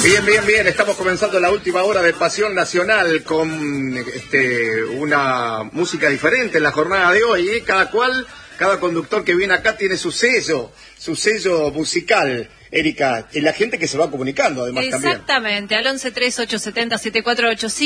Bien, bien, bien. Estamos comenzando la última hora de Pasión Nacional con una música diferente en la jornada de hoy, ¿eh? Cada conductor que viene acá tiene su sello musical. Erika, y la gente que se va comunicando además también. Exactamente, al 1138707485.